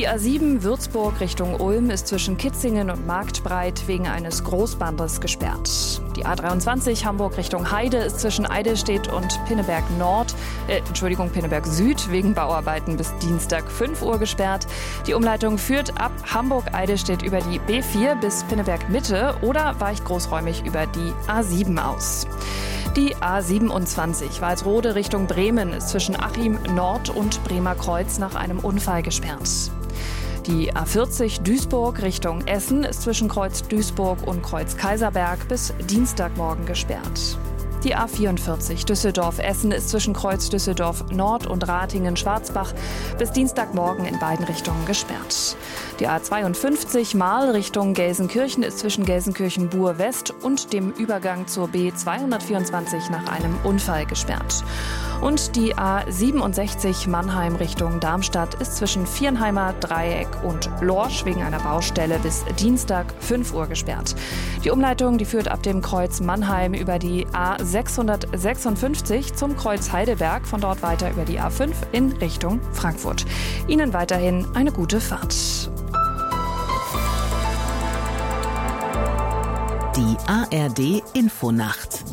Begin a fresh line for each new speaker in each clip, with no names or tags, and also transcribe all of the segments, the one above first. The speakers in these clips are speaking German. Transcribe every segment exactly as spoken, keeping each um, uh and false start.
Die A sieben Würzburg Richtung Ulm ist zwischen Kitzingen und Marktbreit wegen eines Großbandes gesperrt. Die A dreiundzwanzig Hamburg Richtung Heide ist zwischen Eidelstedt und Pinneberg Nord, äh, Entschuldigung, Pinneberg Süd wegen Bauarbeiten bis Dienstag fünf Uhr gesperrt. Die Umleitung führt ab Hamburg-Eidelstedt über die B vier bis Pinneberg Mitte oder weicht großräumig über die A sieben aus. Die A siebenundzwanzig Walsrode Richtung Bremen ist zwischen Achim Nord und Bremer Kreuz nach einem Unfall gesperrt. Die A vierzig Duisburg Richtung Essen ist zwischen Kreuz Duisburg und Kreuz Kaiserberg bis Dienstagmorgen gesperrt. Die A vierundvierzig Düsseldorf-Essen ist zwischen Kreuz Düsseldorf Nord und Ratingen-Schwarzbach bis Dienstagmorgen in beiden Richtungen gesperrt. Die A zweiundfünfzig Marl Richtung Gelsenkirchen ist zwischen Gelsenkirchen-Bur-West und dem Übergang zur B zweihundertvierundzwanzig nach einem Unfall gesperrt. Und die A siebenundsechzig Mannheim Richtung Darmstadt ist zwischen Viernheimer Dreieck und Lorsch wegen einer Baustelle bis Dienstag fünf Uhr gesperrt. Die Umleitung, die führt ab dem Kreuz Mannheim über die A sechshundertsechsundfünfzig zum Kreuz Heidelberg, von dort weiter über die A fünf in Richtung Frankfurt. Ihnen weiterhin eine gute Fahrt.
Die A R D Infonacht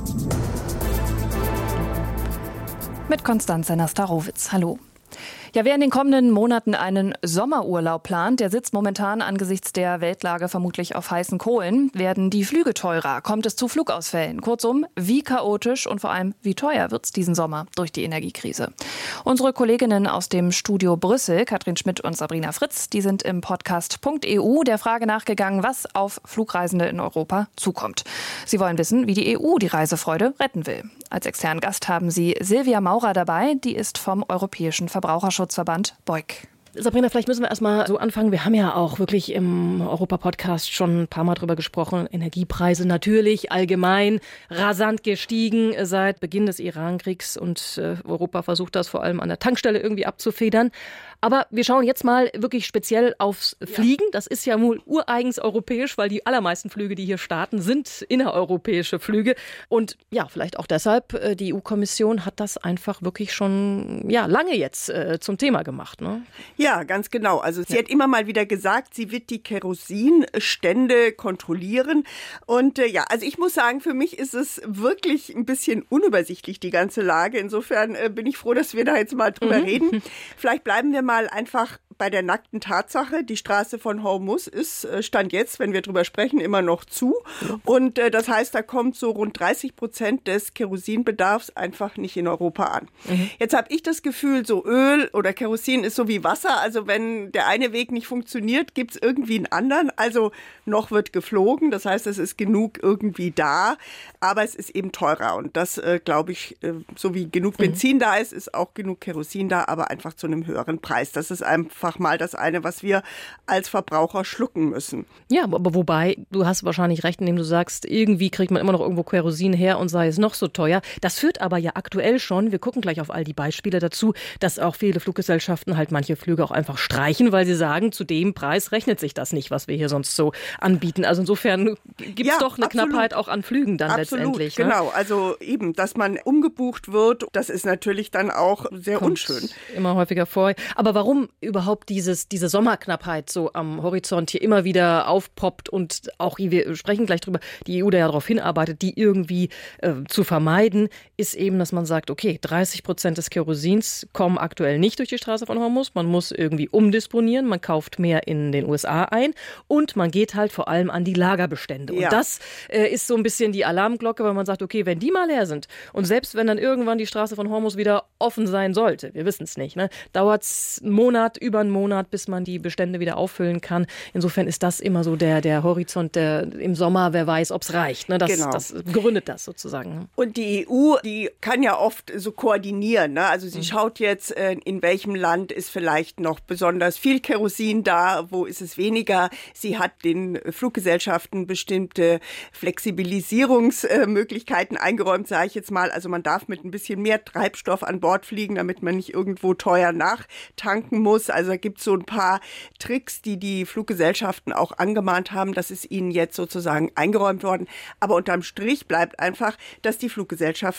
mit Konstanze Nastarowitz. Hallo. Ja, wer in den kommenden Monaten einen Sommerurlaub plant, der sitzt momentan angesichts der Weltlage vermutlich auf heißen Kohlen. Werden die Flüge teurer? Kommt es zu Flugausfällen? Kurzum, wie chaotisch und vor allem wie teuer wird es diesen Sommer durch die Energiekrise? Unsere Kolleginnen aus dem Studio Brüssel, Katrin Schmidt und Sabrina Fritz, die sind im Podcast Punkt E U der Frage nachgegangen, was auf Flugreisende in Europa zukommt. Sie wollen wissen, wie die E U die Reisefreude retten will. Als externen Gast haben sie Silvia Maurer dabei, die ist vom Europäischen Verbraucherschutzverband BEUC.
Sabrina, vielleicht müssen wir erstmal so anfangen. Wir haben ja auch wirklich im Europa-Podcast schon ein paar Mal drüber gesprochen. Energiepreise natürlich allgemein rasant gestiegen seit Beginn des Iran-Kriegs und äh, Europa versucht das vor allem an der Tankstelle irgendwie abzufedern. Aber wir schauen jetzt mal wirklich speziell aufs Fliegen. Das ist ja wohl ureigens europäisch, weil die allermeisten Flüge, die hier starten, sind innereuropäische Flüge. Und ja, vielleicht auch deshalb, die E U-Kommission hat das einfach wirklich schon ja lange jetzt äh, zum Thema gemacht, ne?
Ja, ganz genau. Also sie
ja.
hat immer mal wieder gesagt, sie wird die Kerosinstände kontrollieren. Und äh, ja, also ich muss sagen, für mich ist es wirklich ein bisschen unübersichtlich, die ganze Lage. Insofern äh, bin ich froh, dass wir da jetzt mal drüber mhm. reden. Vielleicht bleiben wir mal einfach bei der nackten Tatsache. Die Straße von Hormuz ist, Stand jetzt, wenn wir drüber sprechen, immer noch zu. Ja. Und äh, das heißt, da kommt so rund dreißig Prozent des Kerosinbedarfs einfach nicht in Europa an. Mhm. Jetzt habe ich das Gefühl, so Öl oder Kerosin ist so wie Wasser. Also wenn der eine Weg nicht funktioniert, gibt es irgendwie einen anderen. Also noch wird geflogen. Das heißt, es ist genug irgendwie da. Aber es ist eben teurer. Und das, äh, glaube ich, äh, so wie genug Benzin mhm. da ist, ist auch genug Kerosin da, aber einfach zu einem höheren Preis. Das ist einfach mal das eine, was wir als Verbraucher schlucken müssen.
Ja, aber wobei, du hast wahrscheinlich recht, indem du sagst, irgendwie kriegt man immer noch irgendwo Kerosin her und sei es noch so teuer. Das führt aber ja aktuell schon, wir gucken gleich auf all die Beispiele dazu, dass auch viele Fluggesellschaften halt manche Flüge auch einfach streichen, weil sie sagen, zu dem Preis rechnet sich das nicht, was wir hier sonst so anbieten. Also insofern gibt es ja, doch eine absolut. Knappheit auch an Flügen dann
absolut,
letztendlich. Ne?
Genau, also eben, dass man umgebucht wird, das ist natürlich dann auch sehr
Kommt
unschön.
Immer häufiger vor. Aber warum überhaupt dieses, diese Sommerknappheit so am Horizont hier immer wieder aufpoppt und auch, wir sprechen gleich drüber, die E U da ja darauf hinarbeitet, die irgendwie äh, zu vermeiden, ist eben, dass man sagt, okay, dreißig Prozent des Kerosins kommen aktuell nicht durch die Straße von Hormuz, man muss irgendwie umdisponieren, man kauft mehr in den U S A ein und man geht halt vor allem an die Lagerbestände. Ja. Und das äh, ist so ein bisschen die Alarmglocke, weil man sagt, okay, wenn die mal leer sind und selbst wenn dann irgendwann die Straße von Hormuz wieder offen sein sollte, wir wissen es nicht, ne, dauert es einen Monat, über einen Monat, bis man die Bestände wieder auffüllen kann. Insofern ist das immer so der, der Horizont der, im Sommer, wer weiß, ob es reicht. Ne? Das,
genau.
das gründet das sozusagen.
Und die E U, die kann ja oft so koordinieren. Ne? Also sie mhm. schaut jetzt, in welchem Land ist vielleicht noch besonders viel Kerosin da, wo ist es weniger. Sie hat den Fluggesellschaften bestimmte Flexibilisierungsmöglichkeiten eingeräumt, sage ich jetzt mal. Also man darf mit ein bisschen mehr Treibstoff an Bord fliegen, damit man nicht irgendwo teuer nachtanken muss. Also da gibt es so ein paar Tricks, die die Fluggesellschaften auch angemahnt haben. Das ist ihnen jetzt sozusagen eingeräumt worden. Aber unterm Strich bleibt einfach, dass die Fluggesellschaften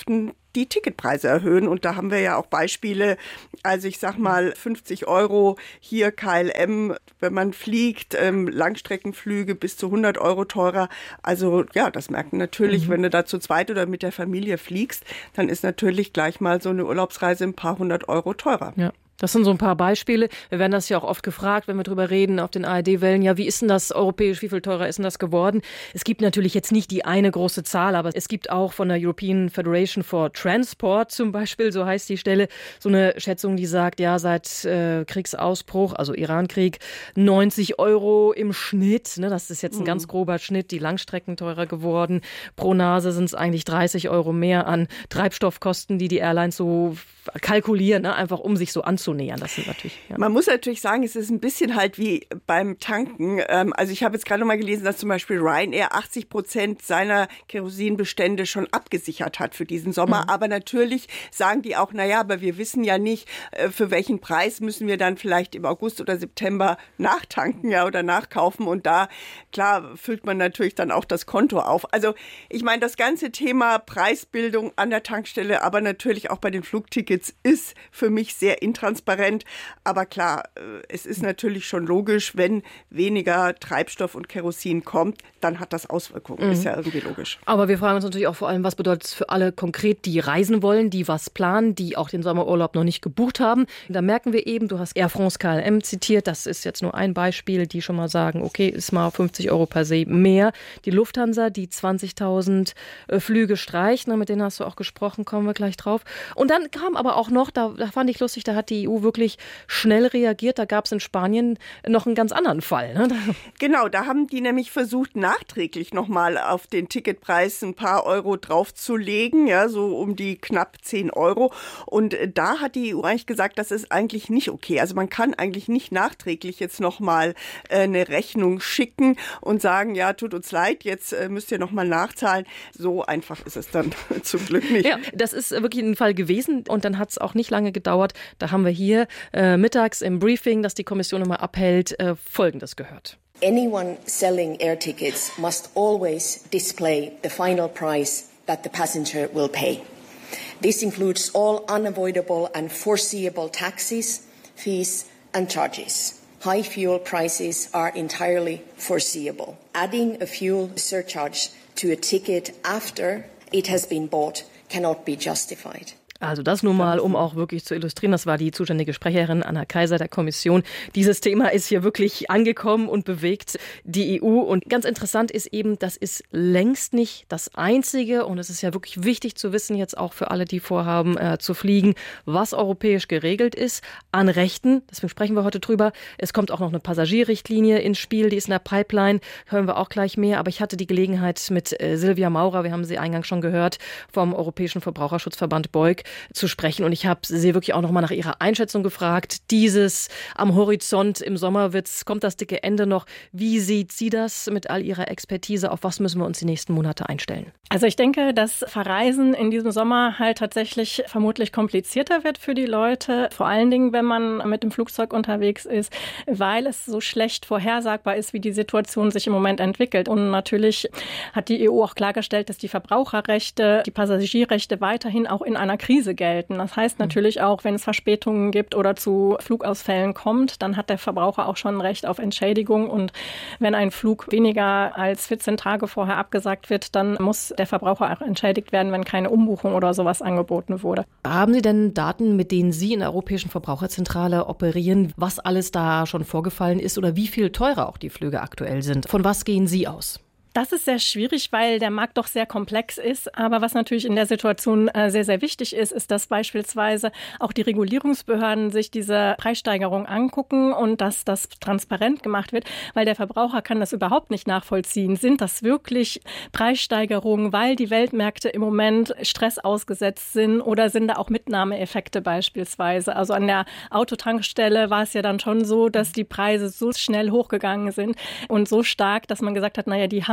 die Ticketpreise erhöhen. Und da haben wir ja auch Beispiele, also ich sag mal fünfzig Euro hier K L M, wenn man fliegt, ähm, Langstreckenflüge bis zu hundert Euro teurer. Also ja, das merken natürlich, mhm. wenn du da zu zweit oder mit der Familie fliegst, dann ist natürlich gleich mal so eine Urlaubsreise ein paar hundert Euro teurer.
Ja. Das sind so ein paar Beispiele. Wir werden das ja auch oft gefragt, wenn wir drüber reden auf den A R D-Wellen. Ja, wie ist denn das europäisch? Wie viel teurer ist denn das geworden? Es gibt natürlich jetzt nicht die eine große Zahl, aber es gibt auch von der European Federation for Transport zum Beispiel, so heißt die Stelle, so eine Schätzung, die sagt, ja, seit äh, Kriegsausbruch, also Irankrieg, neunzig Euro im Schnitt. Ne, das ist jetzt ein mhm. ganz grober Schnitt. Die Langstrecken teurer geworden. Pro Nase sind es eigentlich dreißig Euro mehr an Treibstoffkosten, die die Airlines so kalkulieren, ne, einfach um sich so anzunähern. Das sind natürlich, ja.
Man muss natürlich sagen, es ist ein bisschen halt wie beim Tanken. Also ich habe jetzt gerade noch mal gelesen, dass zum Beispiel Ryanair achtzig Prozent seiner Kerosinbestände schon abgesichert hat für diesen Sommer. Mhm. Aber natürlich sagen die auch, naja, aber wir wissen ja nicht, für welchen Preis müssen wir dann vielleicht im August oder September nachtanken, ja, oder nachkaufen. Und da, klar, füllt man natürlich dann auch das Konto auf. Also ich meine, das ganze Thema Preisbildung an der Tankstelle, aber natürlich auch bei den Flugtickets ist für mich sehr intransparent. Aber klar, es ist natürlich schon logisch, wenn weniger Treibstoff und Kerosin kommt, dann hat das Auswirkungen. Mhm. Ist ja irgendwie logisch.
Aber wir fragen uns natürlich auch vor allem, was bedeutet es für alle konkret, die reisen wollen, die was planen, die auch den Sommerurlaub noch nicht gebucht haben. Da merken wir eben, du hast Air France K L M zitiert, das ist jetzt nur ein Beispiel, die schon mal sagen, okay, ist mal fünfzig Euro per se mehr. Die Lufthansa, die zwanzigtausend Flüge streicht, mit denen hast du auch gesprochen, kommen wir gleich drauf. Und dann kam aber auch noch, da, da fand ich lustig, da hat die E U wirklich schnell reagiert. Da gab es in Spanien noch einen ganz anderen Fall. Ne?
Genau, da haben die nämlich versucht, nachträglich nochmal auf den Ticketpreis ein paar Euro draufzulegen, ja, so um die knapp zehn Euro. Und da hat die E U eigentlich gesagt, das ist eigentlich nicht okay. Also man kann eigentlich nicht nachträglich jetzt nochmal äh, eine Rechnung schicken und sagen, ja, tut uns leid, jetzt äh, müsst ihr nochmal nachzahlen. So einfach ist es dann zum Glück nicht.
Ja, das ist wirklich ein Fall gewesen und dann hat es auch nicht lange gedauert. Da haben wir hier äh, mittags im Briefing, das die Kommission immer abhält, äh, Folgendes gehört.
Anyone selling air tickets must always display the final price that the passenger will pay. This includes all unavoidable and foreseeable taxes, fees and charges. High fuel prices are entirely foreseeable. Adding a fuel surcharge to a ticket after it has been bought cannot be justified.
Also das nun mal, um auch wirklich zu illustrieren, das war die zuständige Sprecherin Anna Kaiser der Kommission. Dieses Thema ist hier wirklich angekommen und bewegt die E U. Und ganz interessant ist eben, das ist längst nicht das Einzige. Und es ist ja wirklich wichtig zu wissen, jetzt auch für alle, die vorhaben äh, zu fliegen, was europäisch geregelt ist an Rechten. Deswegen sprechen wir heute drüber. Es kommt auch noch eine Passagierrichtlinie ins Spiel, die ist in der Pipeline. Hören wir auch gleich mehr. Aber ich hatte die Gelegenheit mit äh, Silvia Maurer, wir haben sie eingangs schon gehört, vom Europäischen Verbraucherschutzverband BEUC, zu sprechen. Und ich habe sie wirklich auch noch mal nach ihrer Einschätzung gefragt. Dieses am Horizont im Sommer wird's, kommt das dicke Ende noch. Wie sieht sie das mit all ihrer Expertise? Auf was müssen wir uns die nächsten Monate einstellen?
Also ich denke, dass Verreisen in diesem Sommer halt tatsächlich vermutlich komplizierter wird für die Leute. Vor allen Dingen, wenn man mit dem Flugzeug unterwegs ist, weil es so schlecht vorhersagbar ist, wie die Situation sich im Moment entwickelt. Und natürlich hat die E U auch klargestellt, dass die Verbraucherrechte, die Passagierrechte weiterhin auch in einer Krise gelten. Das heißt natürlich auch, wenn es Verspätungen gibt oder zu Flugausfällen kommt, dann hat der Verbraucher auch schon ein Recht auf Entschädigung. Und wenn ein Flug weniger als vierzehn Tage vorher abgesagt wird, dann muss der Verbraucher auch entschädigt werden, wenn keine Umbuchung oder sowas angeboten wurde.
Haben Sie denn Daten, mit denen Sie in der Europäischen Verbraucherzentrale operieren, was alles da schon vorgefallen ist oder wie viel teurer auch die Flüge aktuell sind? Von was gehen Sie aus?
Das ist sehr schwierig, weil der Markt doch sehr komplex ist. Aber was natürlich in der Situation äh, sehr, sehr wichtig ist, ist, dass beispielsweise auch die Regulierungsbehörden sich diese Preissteigerung angucken und dass das transparent gemacht wird, weil der Verbraucher kann das überhaupt nicht nachvollziehen. Sind das wirklich Preissteigerungen, weil die Weltmärkte im Moment Stress ausgesetzt sind oder sind da auch Mitnahmeeffekte beispielsweise? Also an der Autotankstelle war es ja dann schon so, dass die Preise so schnell hochgegangen sind und so stark, dass man gesagt hat, naja, die haben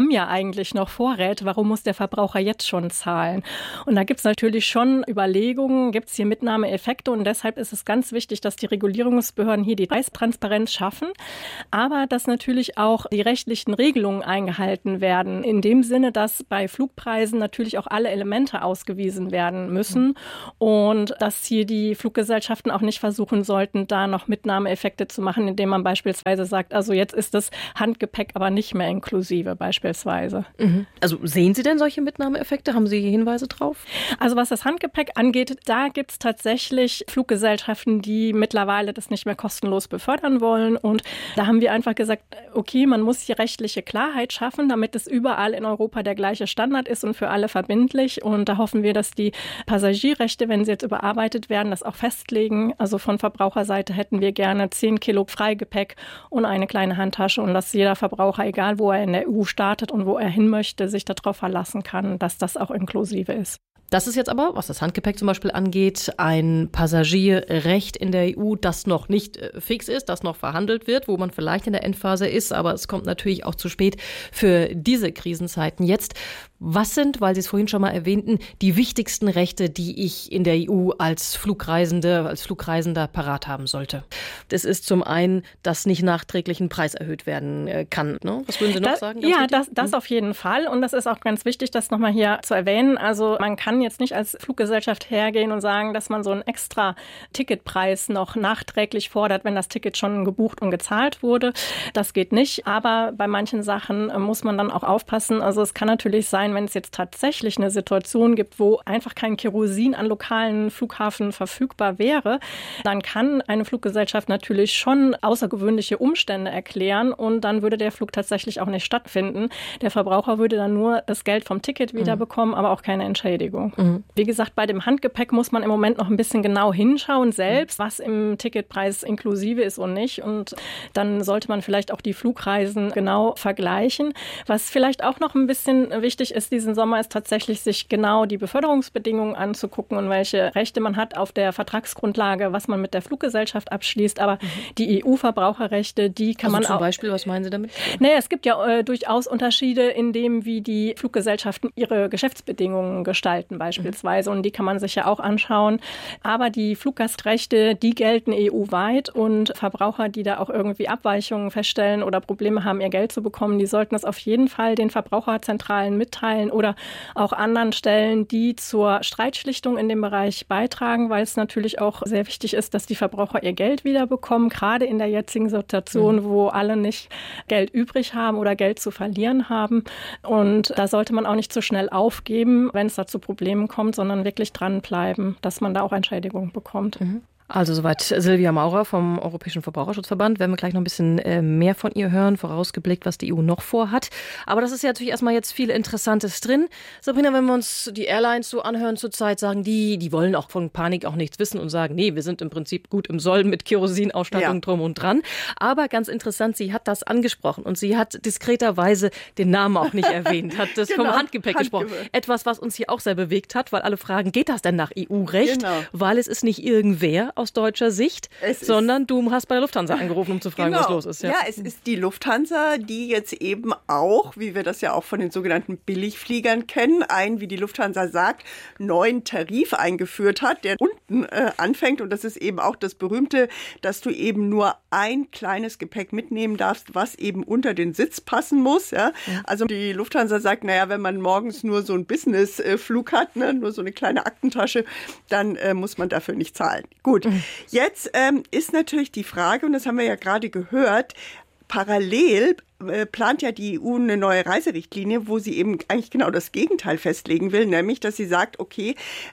haben ja eigentlich noch Vorräte, warum muss der Verbraucher jetzt schon zahlen? Und da gibt es natürlich schon Überlegungen, gibt es hier Mitnahmeeffekte und deshalb ist es ganz wichtig, dass die Regulierungsbehörden hier die Preistransparenz schaffen, aber dass natürlich auch die rechtlichen Regelungen eingehalten werden, in dem Sinne, dass bei Flugpreisen natürlich auch alle Elemente ausgewiesen werden müssen und dass hier die Fluggesellschaften auch nicht versuchen sollten, da noch Mitnahmeeffekte zu machen, indem man beispielsweise sagt, also jetzt ist das Handgepäck aber nicht mehr inklusive beispielsweise.
Mhm. Also sehen Sie denn solche Mitnahmeeffekte? Haben Sie Hinweise drauf?
Also was das Handgepäck angeht, da gibt es tatsächlich Fluggesellschaften, die mittlerweile das nicht mehr kostenlos befördern wollen. Und da haben wir einfach gesagt, okay, man muss hier rechtliche Klarheit schaffen, damit es überall in Europa der gleiche Standard ist und für alle verbindlich. Und da hoffen wir, dass die Passagierrechte, wenn sie jetzt überarbeitet werden, das auch festlegen. Also von Verbraucherseite hätten wir gerne zehn Kilo Freigepäck und eine kleine Handtasche und dass jeder Verbraucher, egal wo er in der E U startet und wo er hin möchte, sich darauf verlassen kann, dass das auch inklusive ist.
Das ist jetzt aber, was das Handgepäck zum Beispiel angeht, ein Passagierrecht in der E U, das noch nicht äh, fix ist, das noch verhandelt wird, wo man vielleicht in der Endphase ist, aber es kommt natürlich auch zu spät für diese Krisenzeiten jetzt. Was sind, weil Sie es vorhin schon mal erwähnten, die wichtigsten Rechte, die ich in der E U als Flugreisende, als Flugreisender parat haben sollte? Das ist zum einen, dass nicht nachträglich ein Preis erhöht werden kann. Ne? Was würden Sie noch
das,
sagen? Ganz
ja,
wichtig?
das, das auf jeden Fall. Und das ist auch ganz wichtig, das nochmal hier zu erwähnen. Also man kann jetzt nicht als Fluggesellschaft hergehen und sagen, dass man so einen extra Ticketpreis noch nachträglich fordert, wenn das Ticket schon gebucht und gezahlt wurde. Das geht nicht. Aber bei manchen Sachen muss man dann auch aufpassen. Also es kann natürlich sein, wenn es jetzt tatsächlich eine Situation gibt, wo einfach kein Kerosin an lokalen Flughafen verfügbar wäre, dann kann eine Fluggesellschaft natürlich schon außergewöhnliche Umstände erklären und dann würde der Flug tatsächlich auch nicht stattfinden. Der Verbraucher würde dann nur das Geld vom Ticket wiederbekommen, mhm. aber auch keine Entschädigung. Mhm. Wie gesagt, bei dem Handgepäck muss man im Moment noch ein bisschen genau hinschauen selbst, was im Ticketpreis inklusive ist und nicht. Und dann sollte man vielleicht auch die Flugreisen genau vergleichen. Was vielleicht auch noch ein bisschen wichtig ist, diesen Sommer ist tatsächlich, sich genau die Beförderungsbedingungen anzugucken und welche Rechte man hat auf der Vertragsgrundlage, was man mit der Fluggesellschaft abschließt. Aber mhm. die E U-Verbraucherrechte, die kann
also
man
zum
auch...
Zum Beispiel, was meinen Sie damit?
Naja, es gibt ja äh, durchaus Unterschiede in dem, wie die Fluggesellschaften ihre Geschäftsbedingungen gestalten beispielsweise. Mhm. Und die kann man sich ja auch anschauen. Aber die Fluggastrechte, die gelten E U-weit. Und Verbraucher, die da auch irgendwie Abweichungen feststellen oder Probleme haben, ihr Geld zu bekommen, die sollten das auf jeden Fall den Verbraucherzentralen mitteilen oder auch anderen Stellen, die zur Streitschlichtung in dem Bereich beitragen, weil es natürlich auch sehr wichtig ist, dass die Verbraucher ihr Geld wiederbekommen, gerade in der jetzigen Situation, mhm. wo alle nicht Geld übrig haben oder Geld zu verlieren haben. Und da sollte man auch nicht zu schnell aufgeben, wenn es da zu Problemen kommt, sondern wirklich dranbleiben, dass man da auch Entschädigung bekommt.
Mhm. Also soweit Silvia Maurer vom Europäischen Verbraucherschutzverband. Werden wir gleich noch ein bisschen äh, mehr von ihr hören, vorausgeblickt, was die E U noch vorhat. Aber das ist ja natürlich erstmal jetzt viel Interessantes drin. Sabrina, wenn wir uns die Airlines so anhören zurzeit, sagen die, die wollen auch von Panik auch nichts wissen und sagen, nee, wir sind im Prinzip gut im Soll mit Kerosinausstattung ja. drum und dran. Aber ganz interessant, sie hat das angesprochen und sie hat diskreterweise den Namen auch nicht erwähnt, hat das genau. vom Handgepäck, Handgepäck gesprochen. Etwas, was uns hier auch sehr bewegt hat, weil alle fragen, geht das denn nach E U-Recht? Genau. Weil es ist nicht irgendwer aus deutscher Sicht, es sondern du hast bei der Lufthansa angerufen, um zu fragen, genau. was los ist.
Ja. ja, es ist die Lufthansa, die jetzt eben auch, wie wir das ja auch von den sogenannten Billigfliegern kennen, einen, wie die Lufthansa sagt, neuen Tarif eingeführt hat, der unten äh, anfängt. Und das ist eben auch das Berühmte, dass du eben nur ein kleines Gepäck mitnehmen darfst, was eben unter den Sitz passen muss. Ja? Ja. Also die Lufthansa sagt, naja, wenn man morgens nur so einen Businessflug hat, ne, nur so eine kleine Aktentasche, dann äh, muss man dafür nicht zahlen. Gut. Mhm. Jetzt ähm, ist natürlich die Frage, und das haben wir ja gerade gehört, parallel äh, plant ja die E U eine neue Reiserichtlinie, wo sie eben eigentlich genau das Gegenteil festlegen will, nämlich, dass sie sagt, okay,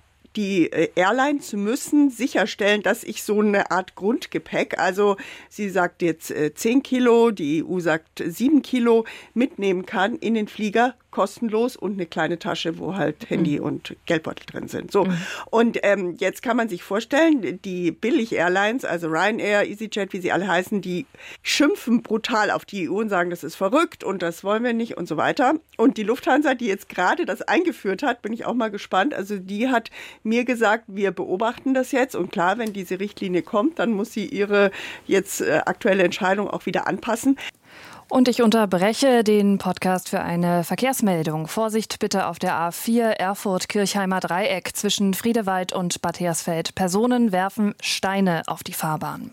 die Airlines müssen sicherstellen, dass ich so eine Art Grundgepäck, also sie sagt jetzt zehn Kilo, die E U sagt sieben Kilo, mitnehmen kann in den Flieger, kostenlos und eine kleine Tasche, wo halt Handy mhm. und Geldbeutel drin sind. So. Mhm. Und ähm, jetzt kann man sich vorstellen, die Billig-Airlines, also Ryanair, EasyJet, wie sie alle heißen, die schimpfen brutal auf die E U und sagen, das ist verrückt und das wollen wir nicht und so weiter. Und die Lufthansa, die jetzt gerade das eingeführt hat, bin ich auch mal gespannt. Also die hat mir gesagt, wir beobachten das jetzt und klar, wenn diese Richtlinie kommt, dann muss sie ihre jetzt äh, aktuelle Entscheidung auch wieder anpassen.
Und ich unterbreche den Podcast für eine Verkehrsmeldung. Vorsicht bitte auf der A vier Erfurt-Kirchheimer Dreieck zwischen Friedewald und Bad Hersfeld. Personen werfen Steine auf die Fahrbahn.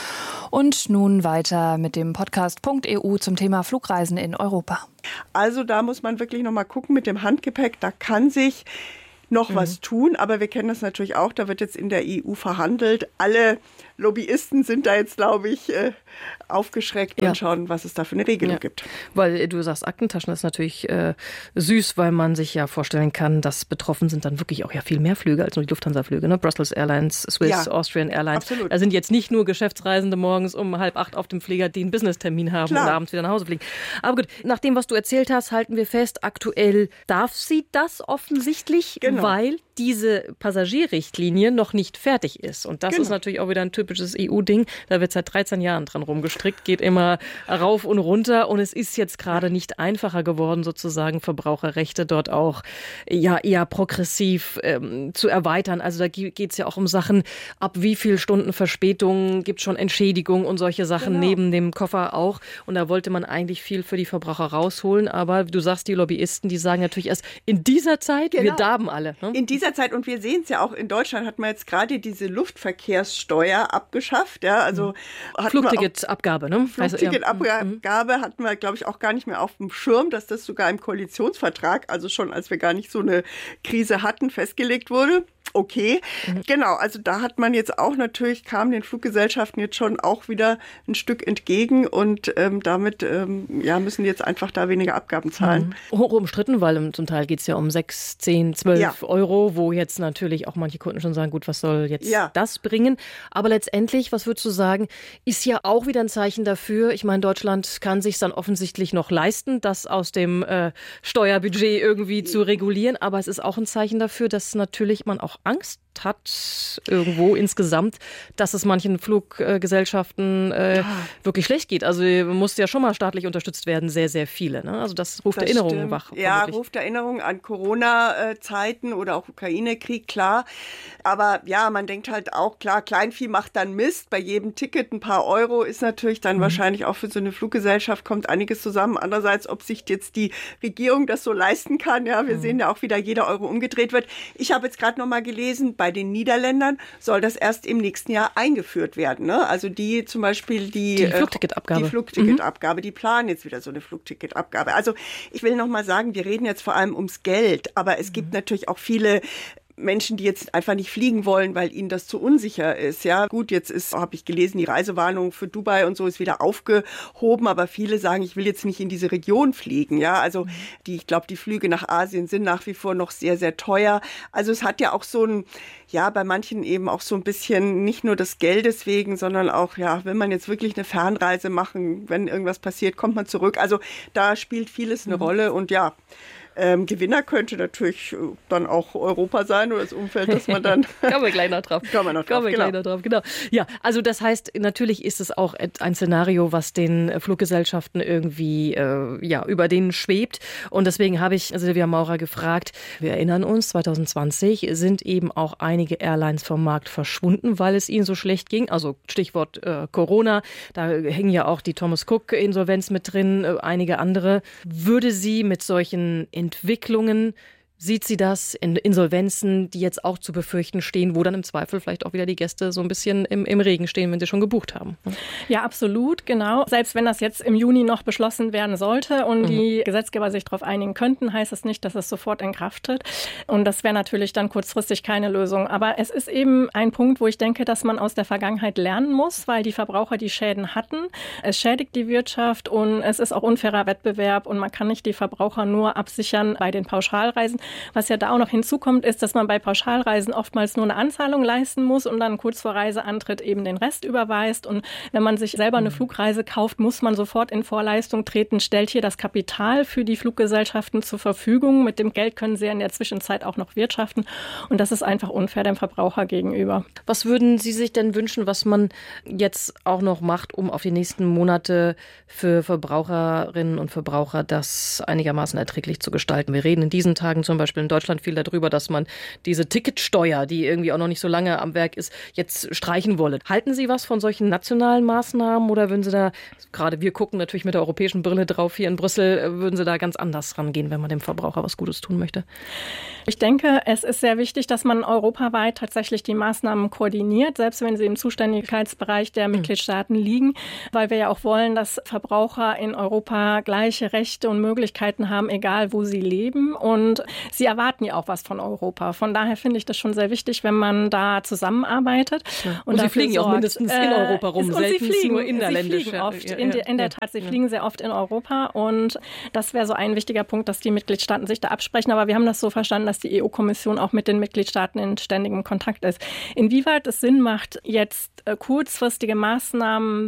Und nun weiter mit dem Podcast Punkt E U zum Thema Flugreisen in Europa.
Also da muss man wirklich noch mal gucken mit dem Handgepäck. Da kann sich noch mhm. was tun, aber wir kennen das natürlich auch. Da wird jetzt in der E U verhandelt. Alle Lobbyisten sind da jetzt, glaube ich, äh, aufgeschreckt ja. und schauen, was es da für eine Regelung ja. gibt.
Weil du sagst, Aktentaschen ist natürlich äh, süß, weil man sich ja vorstellen kann, dass betroffen sind dann wirklich auch ja viel mehr Flüge als nur die Lufthansa-Flüge. Ne? Brussels Airlines, Swiss, ja. Austrian Airlines.
Absolut.
Da sind jetzt nicht nur Geschäftsreisende morgens um halb acht auf dem Flieger, die einen Business-Termin haben Klar. und abends wieder nach Hause fliegen. Aber gut, nach dem, was du erzählt hast, halten wir fest, aktuell darf sie das offensichtlich, genau. weil diese Passagierrichtlinie noch nicht fertig ist. Und das genau. ist natürlich auch wieder ein typisches E U-Ding. Da wird seit dreizehn Jahren dran rumgestrickt, geht immer rauf und runter. Und es ist jetzt gerade nicht einfacher geworden, sozusagen Verbraucherrechte dort auch ja eher progressiv ähm, zu erweitern. Also da geht es ja auch um Sachen, ab wie viel Stunden Verspätung gibt es schon Entschädigung und solche Sachen genau. neben dem Koffer auch. Und da wollte man eigentlich viel für die Verbraucher rausholen. Aber du sagst, die Lobbyisten, die sagen natürlich erst in dieser Zeit, genau. wir darben alle. Ne?
In dieser Zeit, und wir sehen es ja auch in Deutschland, hat man jetzt gerade diese Luftverkehrssteuer abgeschafft. Ja, also
mhm. Flugticketabgabe, ne?
Flugticketabgabe hatten wir, glaube ich, auch gar nicht mehr auf dem Schirm, dass das sogar im Koalitionsvertrag, also schon als wir gar nicht so eine Krise hatten, festgelegt wurde. Okay, mhm. genau, also da hat man jetzt auch natürlich, kam den Fluggesellschaften jetzt schon auch wieder ein Stück entgegen und ähm, damit ähm, ja, müssen die jetzt einfach da weniger Abgaben zahlen.
Mhm. Hoch umstritten, weil zum Teil geht es ja um sechs, zehn, zwölf ja. Euro, wo jetzt natürlich auch manche Kunden schon sagen, gut, was soll jetzt ja. das bringen? Aber letztendlich, was würdest du sagen, ist ja auch wieder ein Zeichen dafür, ich meine, Deutschland kann sich dann offensichtlich noch leisten, das aus dem äh, Steuerbudget irgendwie zu regulieren, aber es ist auch ein Zeichen dafür, dass natürlich man auch Angst hat irgendwo insgesamt, dass es manchen Fluggesellschaften äh, ja. wirklich schlecht geht. Also musste ja schon mal staatlich unterstützt werden, sehr, sehr viele. Ne? Also das ruft das Erinnerungen stimmt. wach.
Ja, vermutlich. ruft Erinnerungen an Corona-Zeiten oder auch Ukraine-Krieg, klar. Aber ja, man denkt halt auch, klar, Kleinvieh macht dann Mist. Bei jedem Ticket ein paar Euro ist natürlich dann mhm. wahrscheinlich auch für so eine Fluggesellschaft kommt einiges zusammen. Andererseits, ob sich jetzt die Regierung das so leisten kann. Ja, wir mhm. sehen ja auch, wie da jeder Euro umgedreht wird. Ich habe jetzt gerade noch mal gelesen, bei den Niederländern soll das erst im nächsten Jahr eingeführt werden. Ne? Also die zum Beispiel die,
die Flugticketabgabe.
Die Flugticketabgabe, mhm. die planen jetzt wieder so eine Flugticketabgabe. Also ich will noch mal sagen, wir reden jetzt vor allem ums Geld, aber es mhm. gibt natürlich auch viele Menschen, die jetzt einfach nicht fliegen wollen, weil ihnen das zu unsicher ist. Ja, gut, jetzt ist, habe ich gelesen, die Reisewarnung für Dubai und so ist wieder aufgehoben, aber viele sagen, ich will jetzt nicht in diese Region fliegen. Ja, also die, ich glaube, die Flüge nach Asien sind nach wie vor noch sehr, sehr teuer. Also es hat ja auch so ein, ja, bei manchen eben auch so ein bisschen nicht nur das Geldes wegen, sondern auch, ja, wenn man jetzt wirklich eine Fernreise machen, wenn irgendwas passiert, kommt man zurück. Also da spielt vieles eine mhm. Rolle und ja, Ähm, Gewinner könnte natürlich dann auch Europa sein oder das Umfeld, dass man dann...
Kommen wir gleich noch drauf.
Kommen wir noch drauf,
Kommen wir
genau.
gleich noch drauf, genau. Ja, also das heißt, natürlich ist es auch ein Szenario, was den Fluggesellschaften irgendwie äh, ja, über denen schwebt. Und deswegen habe ich Silvia Maurer gefragt, wir erinnern uns, zwanzig zwanzig sind eben auch einige Airlines vom Markt verschwunden, weil es ihnen so schlecht ging. Also Stichwort äh, Corona, da hängen ja auch die Thomas Cook-Insolvenz mit drin, äh, einige andere. Würde sie mit solchen Entwicklungen, sieht sie das in Insolvenzen, die jetzt auch zu befürchten stehen, wo dann im Zweifel vielleicht auch wieder die Gäste so ein bisschen im, im Regen stehen, wenn sie schon gebucht haben?
Ja, absolut, genau. Selbst wenn das jetzt im Juni noch beschlossen werden sollte und mhm. die Gesetzgeber sich darauf einigen könnten, heißt das nicht, dass es sofort in Kraft tritt. Und das wäre natürlich dann kurzfristig keine Lösung. Aber es ist eben ein Punkt, wo ich denke, dass man aus der Vergangenheit lernen muss, weil die Verbraucher die Schäden hatten. Es schädigt die Wirtschaft und es ist auch unfairer Wettbewerb und man kann nicht die Verbraucher nur absichern bei den Pauschalreisen. Was ja da auch noch hinzukommt, ist, dass man bei Pauschalreisen oftmals nur eine Anzahlung leisten muss und dann kurz vor Reiseantritt eben den Rest überweist. Und wenn man sich selber eine Flugreise kauft, muss man sofort in Vorleistung treten, stellt hier das Kapital für die Fluggesellschaften zur Verfügung. Mit dem Geld können sie in der Zwischenzeit auch noch wirtschaften. Und das ist einfach unfair dem Verbraucher gegenüber.
Was würden Sie sich denn wünschen, was man jetzt auch noch macht, um auf die nächsten Monate für Verbraucherinnen und Verbraucher das einigermaßen erträglich zu gestalten? Wir reden in diesen Tagen zum zum Beispiel in Deutschland viel darüber, dass man diese Ticketsteuer, die irgendwie auch noch nicht so lange am Werk ist, jetzt streichen wolle. Halten Sie was von solchen nationalen Maßnahmen oder würden Sie da, gerade wir gucken natürlich mit der europäischen Brille drauf hier in Brüssel, würden Sie da ganz anders rangehen, wenn man dem Verbraucher was Gutes tun möchte?
Ich denke, es ist sehr wichtig, dass man europaweit tatsächlich die Maßnahmen koordiniert, selbst wenn sie im Zuständigkeitsbereich der mhm. Mitgliedstaaten liegen, weil wir ja auch wollen, dass Verbraucher in Europa gleiche Rechte und Möglichkeiten haben, egal wo sie leben. Und sie erwarten ja auch was von Europa. Von daher finde ich das schon sehr wichtig, wenn man da zusammenarbeitet.
Ja. Und, und sie fliegen sorgt, auch mindestens in Europa rum,
äh,
selten
nur
innerländisch.
Sie fliegen oft, in, de, in der Tat, sie fliegen sehr oft in Europa. Und das wäre so ein wichtiger Punkt, dass die Mitgliedstaaten sich da absprechen. Aber wir haben das so verstanden, dass die E U-Kommission auch mit den Mitgliedstaaten in ständigem Kontakt ist. Inwieweit es Sinn macht, jetzt äh, kurzfristige Maßnahmen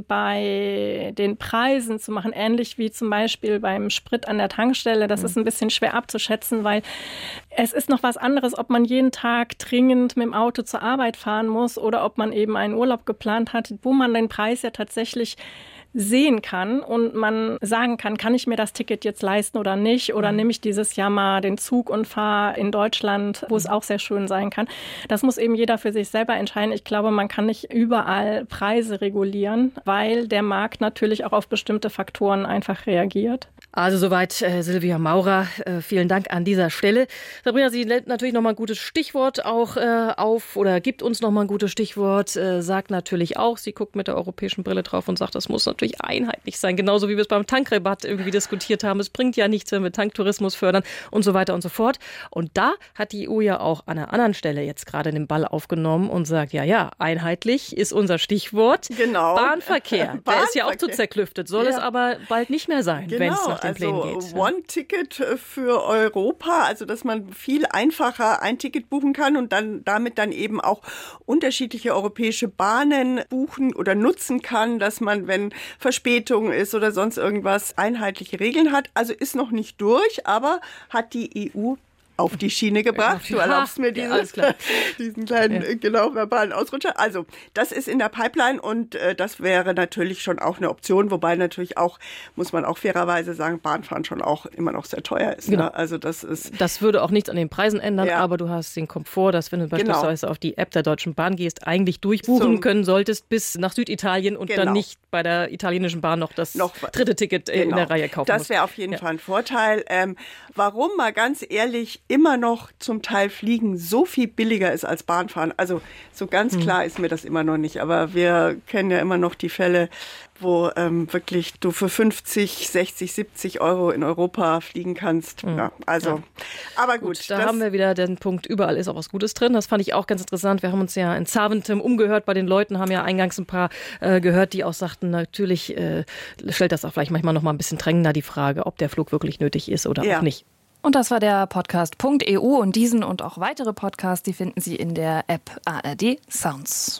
bei den Preisen zu machen, ähnlich wie zum Beispiel beim Sprit an der Tankstelle, das mhm. ist ein bisschen schwer abzuschätzen, weil es ist noch was anderes, ob man jeden Tag dringend mit dem Auto zur Arbeit fahren muss oder ob man eben einen Urlaub geplant hat, wo man den Preis ja tatsächlich sehen kann und man sagen kann, kann ich mir das Ticket jetzt leisten oder nicht? Oder mhm. nehme ich dieses Jahr mal den Zug und fahre in Deutschland, wo mhm. es auch sehr schön sein kann. Das muss eben jeder für sich selber entscheiden. Ich glaube, man kann nicht überall Preise regulieren, weil der Markt natürlich auch auf bestimmte Faktoren einfach reagiert.
Also soweit äh, Silvia Maurer. Äh, vielen Dank an dieser Stelle. Sabrina, sie nennt natürlich nochmal ein gutes Stichwort auch äh, auf oder gibt uns nochmal ein gutes Stichwort, äh, sagt natürlich auch, sie guckt mit der europäischen Brille drauf und sagt, das muss natürlich einheitlich sein, genauso wie wir es beim Tankrabatt irgendwie diskutiert haben. Es bringt ja nichts, wenn wir Tanktourismus fördern und so weiter und so fort. Und da hat die E U ja auch an einer anderen Stelle jetzt gerade den Ball aufgenommen und sagt, ja, ja, einheitlich ist unser Stichwort.
Genau.
Bahnverkehr. Bahnverkehr. Der ist ja auch zu zerklüftet, soll ja. es aber bald nicht mehr sein, genau. wenn es nach den Plänen geht.
Also One-Ticket für Europa, also dass man viel einfacher ein Ticket buchen kann und dann damit dann eben auch unterschiedliche europäische Bahnen buchen oder nutzen kann, dass man, wenn Verspätung ist oder sonst irgendwas, einheitliche Regeln hat. Also ist noch nicht durch, aber hat die E U auf die Schiene gebracht. Du erlaubst mir dieses, ja, diesen kleinen, ja. genau, verbalen Ausrutscher. Also, das ist in der Pipeline und äh, das wäre natürlich schon auch eine Option, wobei natürlich auch, muss man auch fairerweise sagen, Bahnfahren schon auch immer noch sehr teuer ist.
Genau.
Ne? Also, das ist.
Das würde auch nichts an den Preisen ändern, ja. aber du hast den Komfort, dass wenn du
genau.
beispielsweise auf die App der Deutschen Bahn gehst, eigentlich durchbuchen Zum, können solltest bis nach Süditalien und genau. dann nicht bei der italienischen Bahn noch das noch, dritte Ticket genau. in der Reihe kaufen
Das
musst.
wäre auf jeden
ja.
Fall ein Vorteil. Ähm, warum, mal ganz ehrlich, immer noch zum Teil Fliegen so viel billiger ist als Bahnfahren. Also so ganz klar ist mir das immer noch nicht. Aber wir kennen ja immer noch die Fälle, wo ähm, wirklich du für fünfzig, sechzig, siebzig Euro in Europa fliegen kannst. Mhm. Ja, also, ja. aber gut.
gut da haben wir wieder den Punkt, überall ist auch was Gutes drin. Das fand ich auch ganz interessant. Wir haben uns ja in Zaventem umgehört bei den Leuten, haben ja eingangs ein paar äh, gehört, die auch sagten, natürlich äh, stellt das auch vielleicht manchmal noch mal ein bisschen drängender die Frage, ob der Flug wirklich nötig ist oder ja. auch nicht.
Und das war der Podcast Punkt E U und diesen und auch weitere Podcasts, die finden Sie in der App A R D Sounds.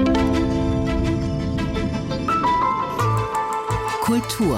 Kultur.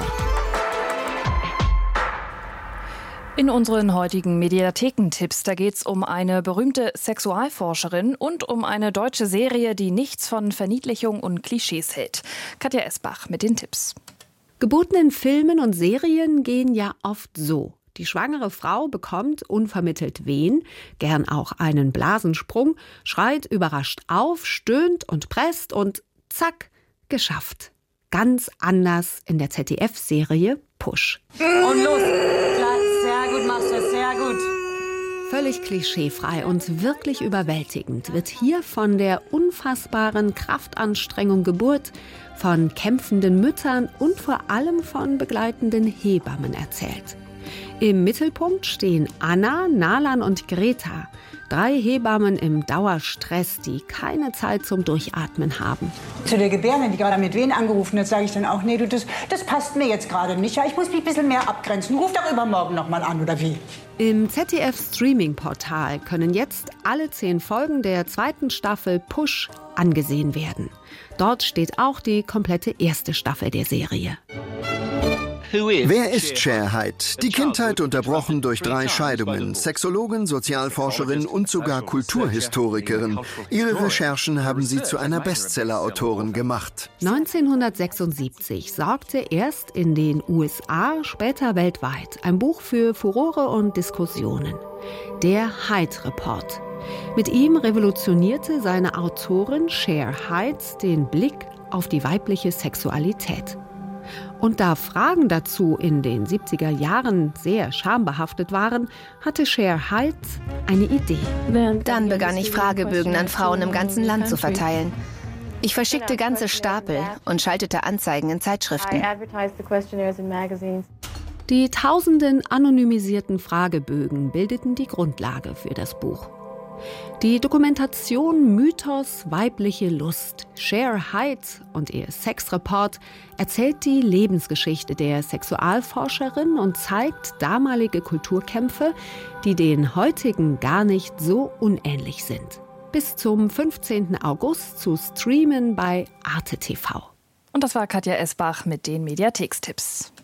In unseren heutigen Mediathekentipps, da geht es um eine berühmte Sexualforscherin und um eine deutsche Serie, die nichts von Verniedlichung und Klischees hält. Katja Esbach mit den Tipps.
Geburten in Filmen und Serien gehen ja oft so. Die schwangere Frau bekommt unvermittelt Wehen, gern auch einen Blasensprung, schreit überrascht auf, stöhnt und presst und zack, geschafft. Ganz anders in der Z D F-Serie Push.
Und los! Sehr gut, machst du, sehr gut.
Völlig klischeefrei und wirklich überwältigend wird hier von der unfassbaren Kraftanstrengung Geburt, von kämpfenden Müttern und vor allem von begleitenden Hebammen erzählt. Im Mittelpunkt stehen Anna, Nalan und Greta, drei Hebammen im Dauerstress, die keine Zeit zum Durchatmen haben.
Zu der Gebärden, die gerade mit Wehen angerufen hat, sage ich dann auch, nee, du, das, das passt mir jetzt gerade nicht. Ja, ich muss mich ein bisschen mehr abgrenzen. Ruf doch übermorgen noch mal an, oder wie?
Im Z D F-Streaming-Portal können jetzt alle zehn Folgen der zweiten Staffel Push angesehen werden. Dort steht auch die komplette erste Staffel der Serie.
Wer ist Cher Hyde? Die Kindheit unterbrochen durch drei Scheidungen. Sexologin, Sozialforscherin und sogar Kulturhistorikerin. Ihre Recherchen haben sie zu einer Bestseller-Autorin gemacht.
neunzehnhundertsechsundsiebzig sorgte erst in den U S A, später weltweit ein Buch für Furore und Diskussionen. Der Hyde-Report. Mit ihm revolutionierte seine Autorin Cher Hyde den Blick auf die weibliche Sexualität. Und da Fragen dazu in den siebziger Jahren sehr schambehaftet waren, hatte Cher Hyde eine Idee.
Dann begann ich Fragebögen an Frauen im ganzen Land zu verteilen. Ich verschickte ganze Stapel und schaltete Anzeigen in Zeitschriften.
Die tausenden anonymisierten Fragebögen bildeten die Grundlage für das Buch. Die Dokumentation Mythos weibliche Lust, Cher Hyde und ihr Sexreport erzählt die Lebensgeschichte der Sexualforscherin und zeigt damalige Kulturkämpfe, die den heutigen gar nicht so unähnlich sind. Bis zum fünfzehnten August zu streamen bei Arte T V.
Und das war Katja Esbach mit den Mediathekstipps.